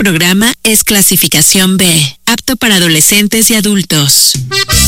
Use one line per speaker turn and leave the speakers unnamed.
programa es clasificación B, apto para adolescentes y adultos.